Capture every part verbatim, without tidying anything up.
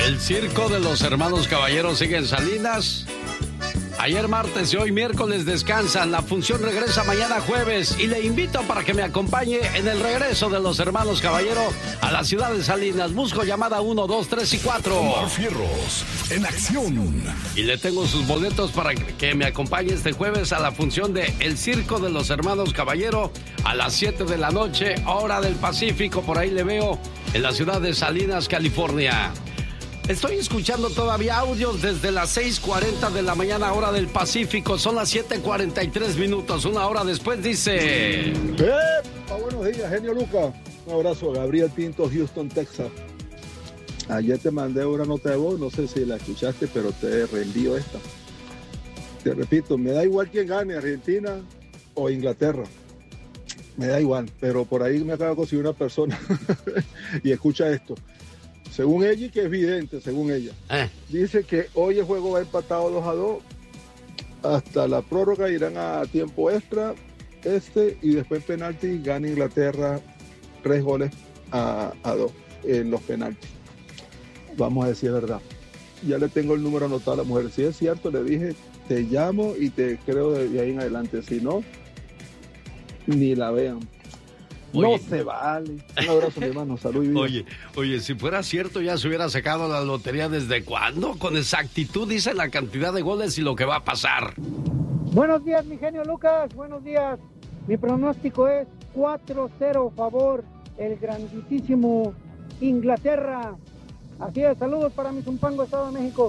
El circo de los hermanos Caballeros sigue en Salinas. Ayer martes y hoy miércoles descansan. La función regresa mañana jueves y le invito para que me acompañe en el regreso de los hermanos Caballero a la ciudad de Salinas. Busco llamada uno, dos, tres y cuatro. Omar Fierros, en acción. Y le tengo sus boletos para que me acompañe este jueves a la función de El Circo de los Hermanos Caballero a las siete de la noche, hora del Pacífico. Por ahí le veo en la ciudad de Salinas, California. Estoy escuchando todavía audios desde las seis cuarenta de la mañana, hora del Pacífico. Son las siete cuarenta y tres minutos. Una hora después dice... ¡Epa! Buenos días, genio Lucas. Un abrazo, Gabriel Pinto, Houston, Texas. Ayer te mandé una nota de voz, no sé si la escuchaste, pero te reenvío esta. Te repito, me da igual quién gane, Argentina o Inglaterra. Me da igual, pero por ahí me acaba de conseguir una persona y escucha esto. Según ella, que es evidente, según ella, eh. dice que hoy el juego va empatado dos a dos, hasta la prórroga irán a tiempo extra, este, y después penalti, gana Inglaterra tres goles a, a dos en los penaltis. Vamos a decir verdad. Ya le tengo el número anotado a la mujer. Si es cierto, le dije, te llamo y te creo de ahí en adelante. Si no, ni la vean. Oye. No se vale. Un abrazo, mi hermano. Salud y vida. Oye, oye, si fuera cierto, ya se hubiera sacado la lotería desde cuándo. Con exactitud dice la cantidad de goles y lo que va a pasar. Buenos días, mi genio Lucas. Buenos días. Mi pronóstico es cuatro cero favor el grandísimo Inglaterra. Así es, saludos para mi Zumpango, Estado de México.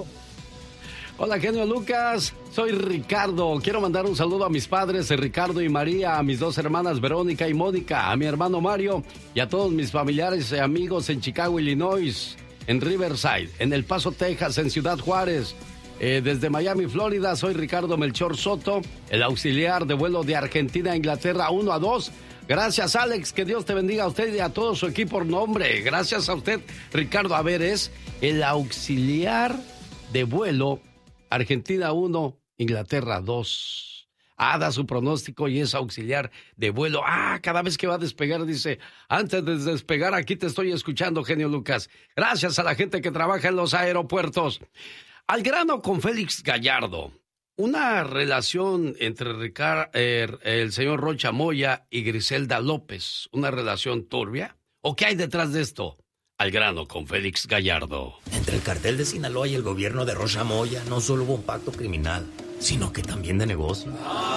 Hola, genio Lucas, soy Ricardo. Quiero mandar un saludo a mis padres, Ricardo y María, a mis dos hermanas, Verónica y Mónica, a mi hermano Mario y a todos mis familiares y amigos en Chicago, Illinois, en Riverside, en El Paso, Texas, en Ciudad Juárez. Eh, desde Miami, Florida, soy Ricardo Melchor Soto, el auxiliar de vuelo de Argentina a Inglaterra uno a dos. Gracias, Alex, que Dios te bendiga a usted y a todo su equipo por nombre. Gracias a usted, Ricardo. A ver, es el auxiliar de vuelo Argentina uno, Inglaterra dos. Ah, da su pronóstico y es auxiliar de vuelo. Ah, cada vez que va a despegar dice, antes de despegar aquí te estoy escuchando, genio Lucas. Gracias a la gente que trabaja en los aeropuertos. Al grano con Félix Gallardo. Una relación entre Ricard, eh, el señor Rocha Moya y Griselda López. ¿Una relación turbia? ¿O qué hay detrás de esto? Al grano con Félix Gallardo. Entre el cartel de Sinaloa y el gobierno de Rocha Moya no solo hubo un pacto criminal, sino que también de negocio.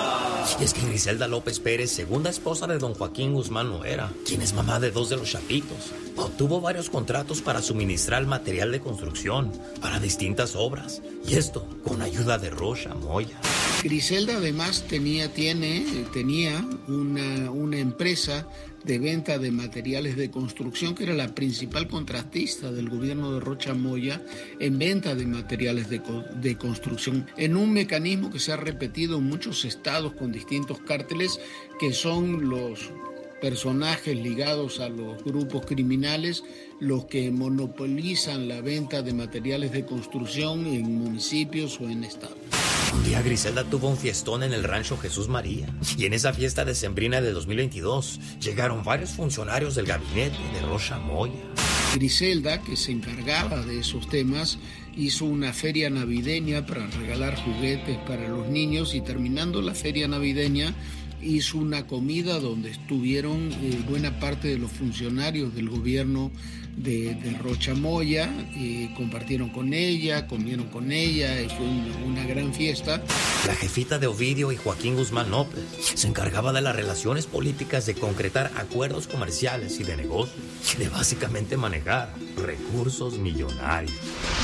Y es que Griselda López Pérez, segunda esposa de don Joaquín Guzmán Loera, quien es mamá de dos de los chapitos, obtuvo varios contratos para suministrar material de construcción para distintas obras. Y esto con ayuda de Rocha Moya. Griselda además tenía, tiene, tenía una, una empresa de venta de materiales de construcción que era la principal contratista del gobierno de Rocha Moya en venta de materiales de, de construcción, en un mecanismo que se ha repetido en muchos estados con distintos cárteles que son los personajes ligados a los grupos criminales los que monopolizan la venta de materiales de construcción en municipios o en estados. Un día Griselda tuvo un fiestón en el rancho Jesús María y en esa fiesta decembrina de dos mil veintidós llegaron varios funcionarios del gabinete de Rocha Moya. Griselda, que se encargaba de esos temas, hizo una feria navideña para regalar juguetes para los niños y terminando la feria navideña hizo una comida donde estuvieron eh, buena parte de los funcionarios del gobierno de, de Rocha Moya, eh, compartieron con ella, comieron con ella, eh, fue una, una gran fiesta. La jefita de Ovidio y Joaquín Guzmán López se encargaba de las relaciones políticas, de concretar acuerdos comerciales y de negocios, de básicamente manejar recursos millonarios.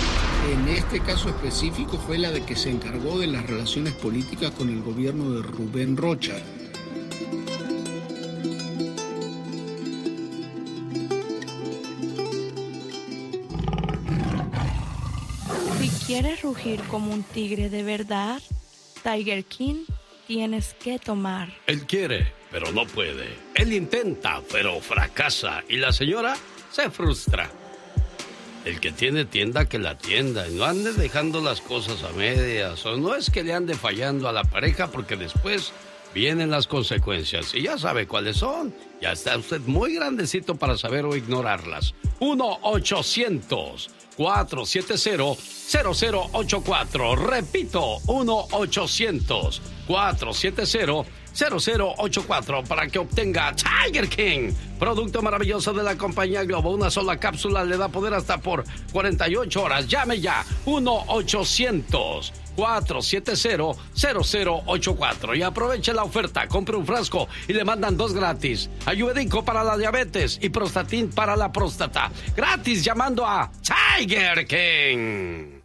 En este caso específico fue la de que se encargó de las relaciones políticas con el gobierno de Rubén Rocha. Si quieres rugir como un tigre de verdad, Tiger King tienes que tomar. Él quiere, pero no puede. Él intenta, pero fracasa. Y la señora se frustra. El que tiene tienda, que la tienda. Y no ande dejando las cosas a medias. O no es que le ande fallando a la pareja, porque después vienen las consecuencias. Y ya sabe cuáles son. Ya está usted muy grandecito para saber o ignorarlas. uno ochocientos cuatro siete cero cero cero ocho cuatro. Repito, uno ochocientos cuatro siete cero cero cero ocho cuatro para que obtenga Tiger King, producto maravilloso de la compañía Globo. Una sola cápsula le da poder hasta por cuarenta y ocho horas. Llame ya, uno ochocientos cuatro siete cero cero cero ocho cuatro y aproveche la oferta. Compre un frasco y le mandan dos gratis. Ayurvédico para la diabetes y Prostatin para la próstata. Gratis llamando a Tiger King.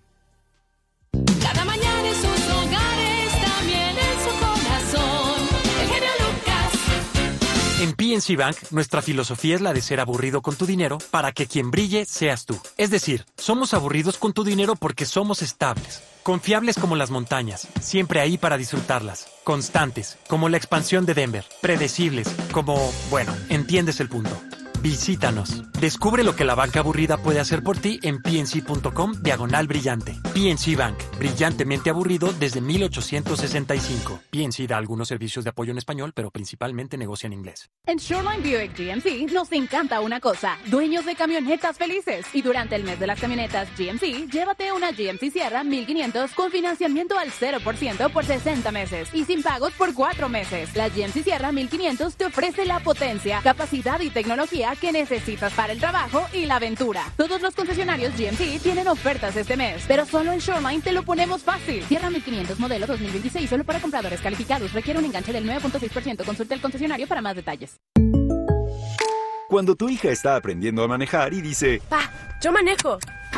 Cada mañana en sus hogares, también en su corazón. El genio Lucas. En P N C Bank, nuestra filosofía es la de ser aburrido con tu dinero para que quien brille seas tú. Es decir, somos aburridos con tu dinero porque somos estables. Confiables como las montañas, siempre ahí para disfrutarlas. Constantes, como la expansión de Denver. Predecibles, como... bueno, entiendes el punto. Visítanos. Descubre lo que la banca aburrida puede hacer por ti en pnc.com diagonal brillante. P N C Bank, brillantemente aburrido desde mil ochocientos sesenta y cinco. P N C da algunos servicios de apoyo en español, pero principalmente negocia en inglés. En Shoreline Buick G M C nos encanta una cosa, dueños de camionetas felices. Y durante el mes de las camionetas G M C, llévate una G M C Sierra mil quinientos con financiamiento al cero por ciento por sesenta meses y sin pagos por cuatro meses. La G M C Sierra mil quinientos te ofrece la potencia, capacidad y tecnología que necesitas para el trabajo y la aventura. Todos los concesionarios G M C tienen ofertas este mes, pero solo en Shoreline te lo ponemos fácil. Sierra mil quinientos modelo dos mil veintiséis solo para compradores calificados. Requiere un enganche del nueve punto seis por ciento. Consulte el concesionario para más detalles. Cuando tu hija está aprendiendo a manejar y dice... Pa, yo manejo.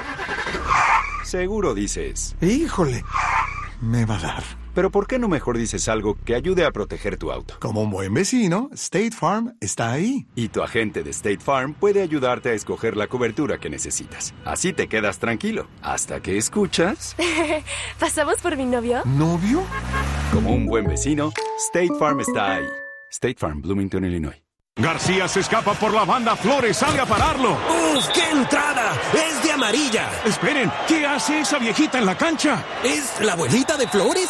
Seguro dices... Híjole, me va a dar. Pero ¿por qué no mejor dices algo que ayude a proteger tu auto? Como un buen vecino, State Farm está ahí. Y tu agente de State Farm puede ayudarte a escoger la cobertura que necesitas. Así te quedas tranquilo, hasta que escuchas... ¿Pasamos por mi novio? ¿Novio? Como un buen vecino, State Farm está ahí. State Farm, Bloomington, Illinois. García se escapa por la banda, Flores sale a pararlo. ¡Uf, qué entrada! ¡Es de amarilla! Esperen, ¿qué hace esa viejita en la cancha? ¿Es la abuelita de Flores?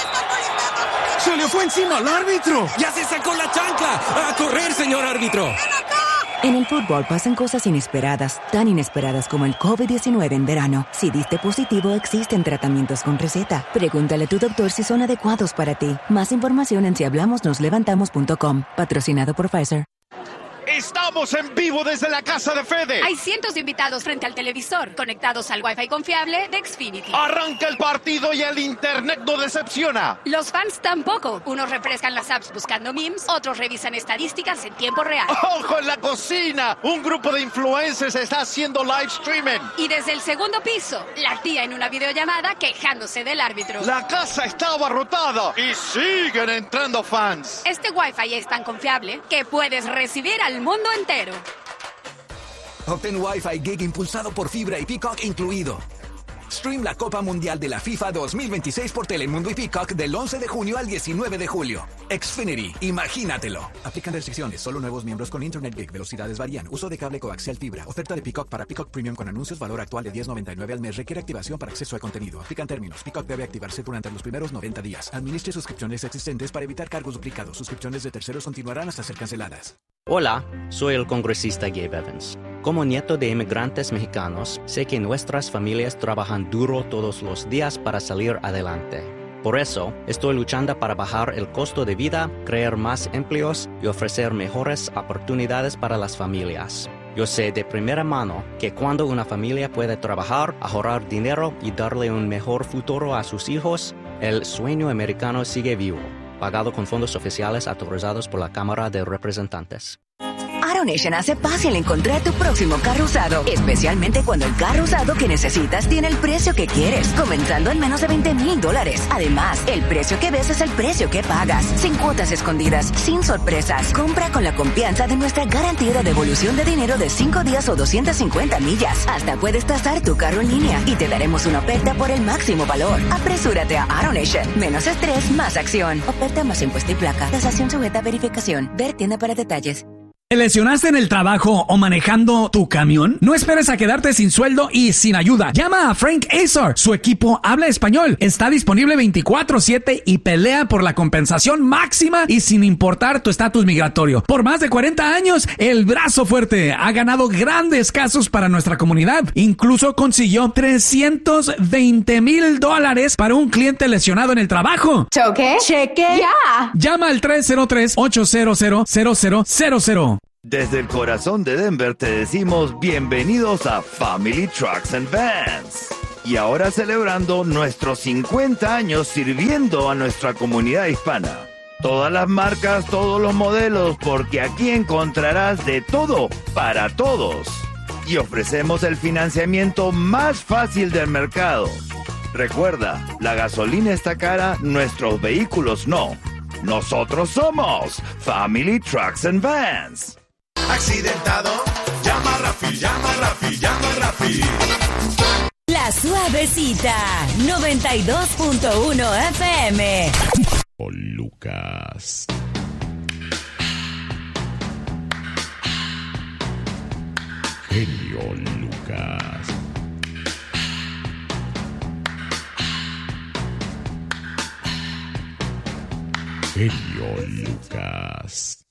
¡Se le fue encima al árbitro! ¡Ya se sacó la chancla! ¡A correr, señor árbitro! En el fútbol pasan cosas inesperadas, tan inesperadas como el COVID diecinueve en verano. Si diste positivo, existen tratamientos con receta. Pregúntale a tu doctor si son adecuados para ti. Más información en si hablamos nos levantamos punto com. Patrocinado por Pfizer. Estamos en vivo desde la casa de Fede. Hay cientos de invitados frente al televisor, conectados al Wi-Fi confiable de Xfinity. Arranca el partido y el internet no decepciona. Los fans tampoco. Unos refrescan las apps buscando memes, otros revisan estadísticas en tiempo real. ¡Ojo en la cocina! Un grupo de influencers está haciendo live streaming. Y desde el segundo piso, la tía en una videollamada quejándose del árbitro. La casa está abarrotada y siguen entrando fans. Este Wi-Fi es tan confiable que puedes recibir al mundo entero. Obtén Wi-Fi Gig impulsado por fibra y Peacock incluido. Stream la Copa Mundial de la FIFA dos mil veintiséis por Telemundo y Peacock del once de junio al diecinueve de julio. Xfinity, imagínatelo. Aplican restricciones, solo nuevos miembros con Internet Gig. Velocidades varían. Uso de cable coaxial fibra. Oferta de Peacock para Peacock Premium con anuncios. Valor actual de diez noventa y nueve al mes. Requiere activación para acceso a contenido. Aplican términos. Peacock debe activarse durante los primeros noventa días. Administre suscripciones existentes para evitar cargos duplicados. Suscripciones de terceros continuarán hasta ser canceladas. Hola, soy el congresista Gabe Evans. Como nieto de inmigrantes mexicanos, sé que nuestras familias trabajan duro todos los días para salir adelante. Por eso, estoy luchando para bajar el costo de vida, crear más empleos y ofrecer mejores oportunidades para las familias. Yo sé de primera mano que cuando una familia puede trabajar, ahorrar dinero y darle un mejor futuro a sus hijos, el sueño americano sigue vivo. Pagado con fondos oficiales autorizados por la Cámara de Representantes. AutoNation hace fácil encontrar tu próximo carro usado, especialmente cuando el carro usado que necesitas tiene el precio que quieres, comenzando en menos de veinte mil dólares. Además, el precio que ves es el precio que pagas, sin cuotas escondidas, sin sorpresas. Compra con la confianza de nuestra garantía de devolución de dinero de cinco días o doscientas cincuenta millas. Hasta puedes tasar tu carro en línea y te daremos una oferta por el máximo valor. Apresúrate a AutoNation. Menos estrés, más acción. Oferta más impuesto y placa. Tasación sujeta a verificación. Ver tienda para detalles. ¿Te lesionaste en el trabajo o manejando tu camión? No esperes a quedarte sin sueldo y sin ayuda. Llama a Frank Azar. Su equipo habla español. Está disponible veinticuatro siete y pelea por la compensación máxima y sin importar tu estatus migratorio. Por más de cuarenta años, el brazo fuerte ha ganado grandes casos para nuestra comunidad. Incluso consiguió trescientos veinte mil dólares para un cliente lesionado en el trabajo. ¿Choque? ¿Cheque? ¡Ya! Llama al tres cero tres, ocho cero cero, cero cero cero cero. Desde el corazón de Denver te decimos bienvenidos a Family Trucks and Vans. Y ahora celebrando nuestros cincuenta años sirviendo a nuestra comunidad hispana. Todas las marcas, todos los modelos, porque aquí encontrarás de todo para todos. Y ofrecemos el financiamiento más fácil del mercado. Recuerda, la gasolina está cara, nuestros vehículos no. Nosotros somos Family Trucks and Vans. Accidentado, llama a Rafi, llama a Rafi, llama a Rafi. La Suavecita, noventa y dos punto uno F M. Oh, Lucas. Genio Lucas. Genio Lucas.